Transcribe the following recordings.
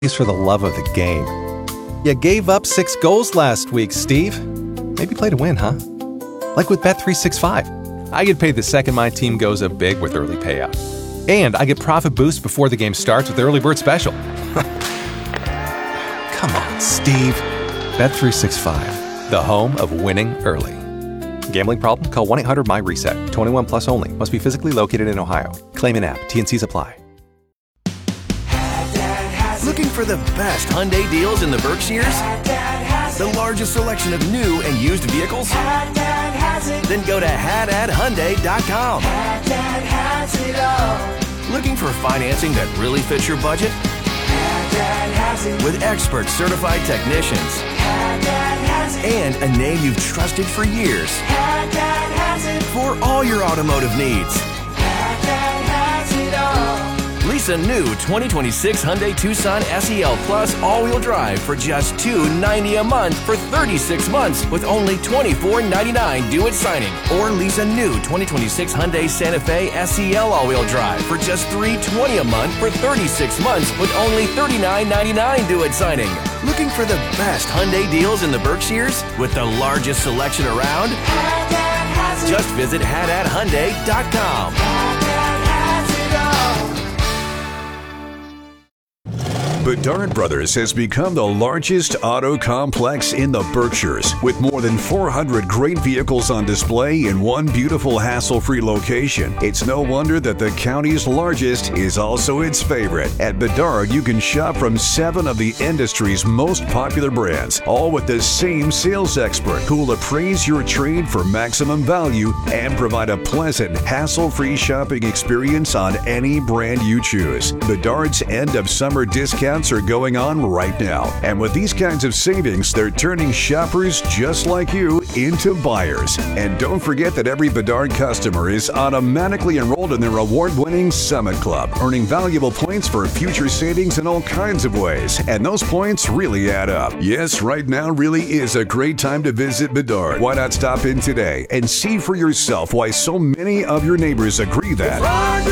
for the love of the game. You gave up 6 goals last week, Steve. Maybe play to win, huh? Like with Bet365. I get paid the second my team goes up big with early payout. And I get profit boost before the game starts with Early Bird Special. Come on, Steve. Bet365, the home of winning early. Gambling problem? Call 1-800-MY-RESET. 21 plus only. Must be physically located in Ohio. Claim in app. T&Cs apply. Looking for the best Hyundai deals in the Berkshires? The largest selection of new and used vehicles? Then go to HadadHyundai.com. Looking for financing that really fits your budget? With expert certified technicians and a name you've trusted for years. For all your automotive needs. Lease a new 2026 Hyundai Tucson SEL Plus all-wheel drive for just $290 a month for 36 months with only $24.99 due at signing. Or lease a new 2026 Hyundai Santa Fe SEL all-wheel drive for just $320 a month for 36 months with only $39.99 due at signing. Looking for the best Hyundai deals in the Berkshires with the largest selection around? Just visit HadadHyundai.com. Bedard Brothers has become the largest auto complex in the Berkshires, with more than 400 great vehicles on display in one beautiful hassle-free location. It's no wonder that the county's largest is also its favorite. At Bedard, you can shop from 7 of the industry's most popular brands, all with the same sales expert who will appraise your trade for maximum value and provide a pleasant, hassle-free shopping experience on any brand you choose. Bedard's end of summer discounts are going on right now. And with these kinds of savings, they're turning shoppers just like you into buyers. And don't forget that every Bedard customer is automatically enrolled in their award-winning Summit Club, earning valuable points for future savings in all kinds of ways. And those points really add up. Yes, right now really is a great time to visit Bedard. Why not stop in today and see for yourself why so many of your neighbors agree that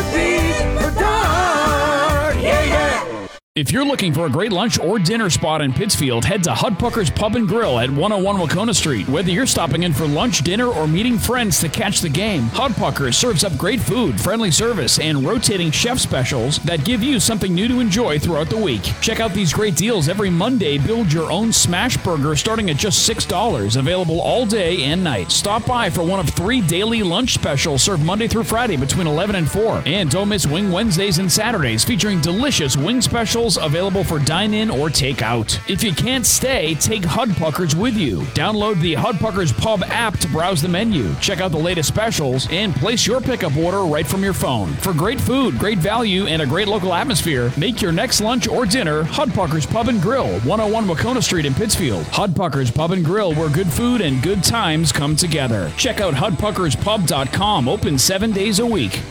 If you're looking for a great lunch or dinner spot in Pittsfield, head to Hudpucker's Pub and Grill at 101 Wacona Street. Whether you're stopping in for lunch, dinner, or meeting friends to catch the game, Hudpucker serves up great food, friendly service, and rotating chef specials that give you something new to enjoy throughout the week. Check out these great deals every Monday. Build your own smash burger starting at just $6, available all day and night. Stop by for one of 3 daily lunch specials served Monday through Friday between 11 and 4. And don't miss Wing Wednesdays and Saturdays featuring delicious wing specials available for dine-in or take-out. If you can't stay, take Hudpuckers with you. Download the Hudpuckers Pub app to browse the menu, check out the latest specials, and place your pickup order right from your phone. For great food, great value, and a great local atmosphere, make your next lunch or dinner Hudpuckers Pub and Grill, 101 Wacona Street in Pittsfield. Hudpuckers Pub and Grill, where good food and good times come together. Check out hudpuckerspub.com, open 7 days a week.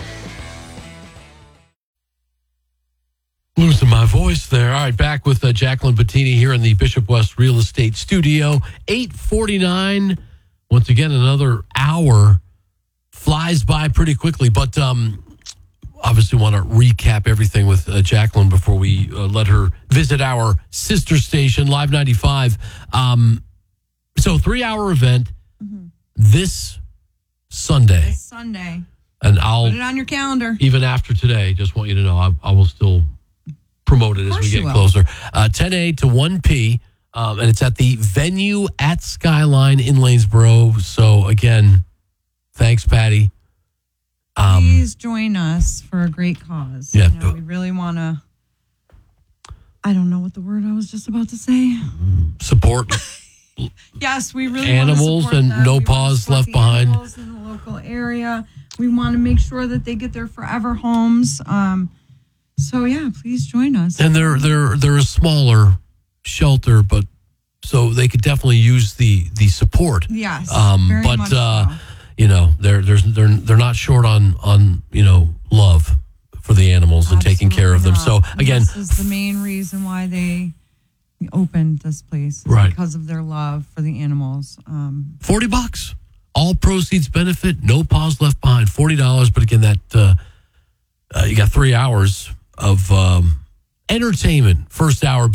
Losing my voice there. All right, back with Jacqueline Bettini here in the Bishop West Real Estate Studio. 8:49. Once again, another hour flies by pretty quickly, but obviously want to recap everything with Jacqueline before we let her visit our sister station, Live 95. So 3-hour event this Sunday. And I'll put it on your calendar. Even after today, just want you to know I will still promote it as we get closer. 10 to 1 p. And it's at the venue at Skyline in Lanesboro. So again, thanks, Patty. Please join us for a great cause. Yeah, you know, we really want to. I don't know what the word I was just about to say. Support. Yes, we really animals want to and them. no paws left behind. Animals in the local area. We want to make sure that they get their forever homes. So yeah, please join us. And they're a smaller shelter, but so they could definitely use the support. Yes, very much but so. You know, they're not short on you know, love for the animals and taking care of them. So again, this is the main reason why they opened this place, right? Because of their love for the animals. $40. All proceeds benefit. No paws left behind. $40. But again, that you got 3 hours of entertainment. First hour